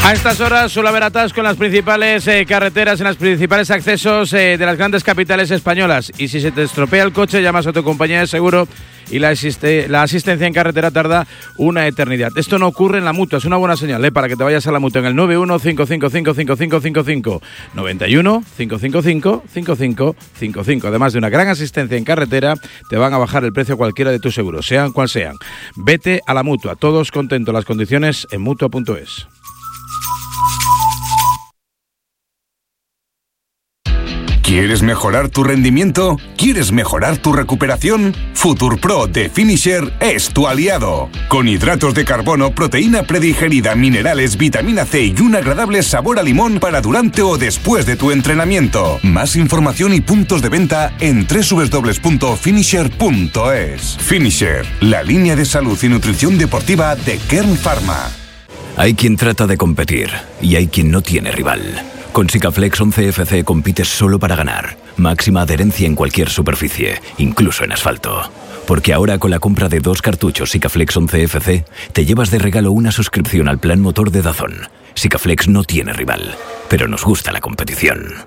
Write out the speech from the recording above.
A estas horas suele haber atasco en las principales carreteras, en los principales accesos de las grandes capitales españolas. Y si se te estropea el coche, llamas a tu compañía de seguro y la asistencia en carretera tarda una eternidad. Esto no ocurre en la Mutua, es una buena señal para que te vayas a la Mutua en el 91-555-5555, 91-555-5555. Además de una gran asistencia en carretera, te van a bajar el precio a cualquiera de tus seguros, sean cual sean. Vete a la Mutua, todos contentos. Las condiciones en Mutua.es. ¿Quieres mejorar tu rendimiento? ¿Quieres mejorar tu recuperación? FuturPro de Finisher es tu aliado. Con hidratos de carbono, proteína predigerida, minerales, vitamina C y un agradable sabor a limón para durante o después de tu entrenamiento. Más información y puntos de venta en www.finisher.es. Finisher, la línea de salud y nutrición deportiva de Kern Pharma. Hay quien trata de competir y hay quien no tiene rival. Con Sikaflex 11FC compites solo para ganar. Máxima adherencia en cualquier superficie, incluso en asfalto. Porque ahora con la compra de 2 cartuchos Sikaflex 11FC te llevas de regalo una suscripción al plan motor de DAZN. Sikaflex no tiene rival, pero nos gusta la competición.